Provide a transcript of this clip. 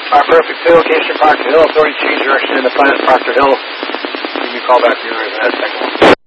Perfect. 2, location Proctor Hill. Authority change direction in the front at Proctor Hill. Give me a call back to the second one.